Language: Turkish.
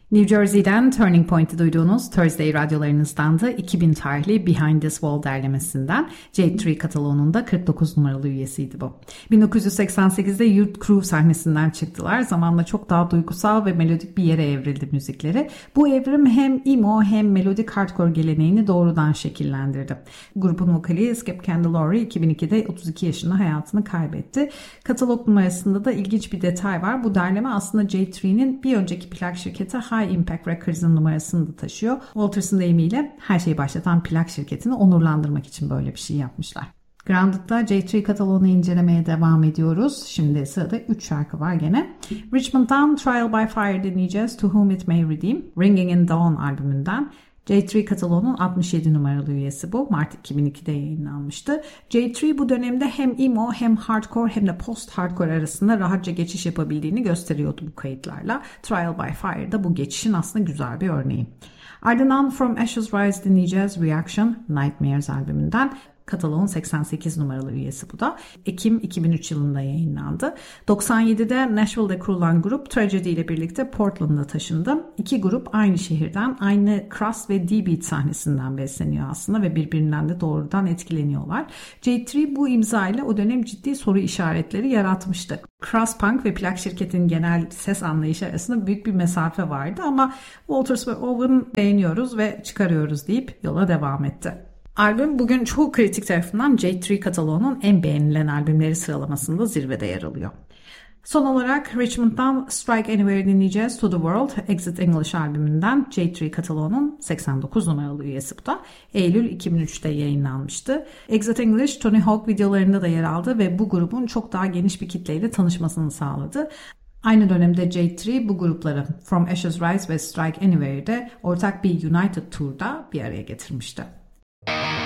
New Jersey'den Turning Point'i duyduğunuz Thursday radyolarınızdan da 2000 tarihli Behind This Wall derlemesinden Jade Tree kataloğunun da 49 numaralı üyesiydi bu. 1988'de Youth Crew sahnesinden çıktılar. Zamanla çok daha duygusal ve melodik bir yere evrildi müzikleri. Bu evrim hem emo hem melodik hardcore geleneğini doğrudan şekillendirdi. Grubun vokali Skip Candelauri 2002'de 32 yaşında hayatını kaybetti. Katalog numarasında da ilginç bir detay var. Bu derleme aslında Jade Tree'nin bir önceki plak şirketi High Impact Records'ın numarasını da taşıyor. Walters'ın deyimiyle her şeyi başlatan plak şirketini onurlandırmak için böyle bir şey yapmışlar. Grounded'da Jade Tree kataloğunu incelemeye devam ediyoruz. Şimdi sırada 3 şarkı var gene. Richmond'dan Trial by Fire dinleyeceğiz. To Whom It May Redeem. Ringing in Dawn albümünden. Jade Tree kataloğunun 67 numaralı üyesi bu. Mart 2002'de yayınlanmıştı. Jade Tree bu dönemde hem emo hem hardcore hem de post hardcore arasında rahatça geçiş yapabildiğini gösteriyordu bu kayıtlarla. Trial by Fire'da bu geçişin aslında güzel bir örneği. Ardından From Ashes Rise dinleyeceğiz. Reaction, Nightmares albümünden. Kataloğun 88 numaralı üyesi bu da. Ekim 2003 yılında yayınlandı. 97'de Nashville'de kurulan grup Tragedy ile birlikte Portland'a taşındı. İki grup aynı şehirden, aynı Crass ve D-Beat sahnesinden besleniyor aslında ve birbirinden de doğrudan etkileniyorlar. Jade Tree bu imza ile o dönem ciddi soru işaretleri yaratmıştı. Crass Punk ve plak şirketin genel ses anlayışı arasında büyük bir mesafe vardı ama Walters ve Owen beğeniyoruz ve çıkarıyoruz deyip yola devam etti. Albüm bugün çoğu kritik tarafından Jade Tree kataloğunun en beğenilen albümleri sıralamasında zirvede yer alıyor. Son olarak Richmond'dan Strike Anywhere dinleyeceğiz. To the World, Exit English albümünden Jade Tree kataloğunun 89 numaralı üyesi bu da. Eylül 2003'te yayınlanmıştı. Exit English, Tony Hawk videolarında da yer aldı ve bu grubun çok daha geniş bir kitleyle tanışmasını sağladı. Aynı dönemde Jade Tree bu grupları From Ashes Rise ve Strike Anywhere'de ortak bir United Tour'da bir araya getirmişti.